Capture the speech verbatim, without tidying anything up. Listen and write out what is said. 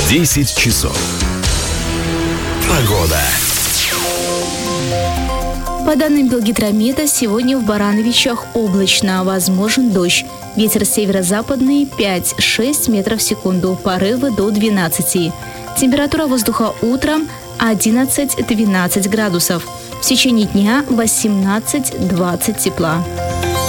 десять часов. Погода. По данным Белгидромета, сегодня в Барановичах облачно, возможен дождь. Ветер северо-западный пять-шесть метров в секунду, порывы до двенадцати. Температура воздуха утром одиннадцать-двенадцать градусов. В течение дня восемнадцать-двадцать тепла.